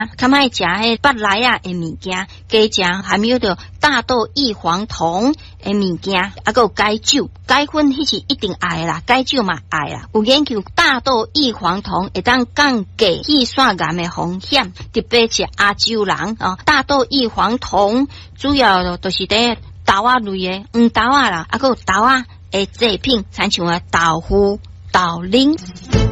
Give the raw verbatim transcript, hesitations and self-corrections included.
较莫食迄八来啊的物件，加食含有着大豆异黄酮的物件，啊个有钙酒，钙粉迄是一定爱啦，钙酒嘛爱啦。有研究大豆异黄酮会当降低气栓癌的风险，特别是亚洲人哦。大豆异黄酮主要都是伫豆仔类的黄豆仔啦，啊个有豆仔的制品，亲像啊豆腐、豆奶。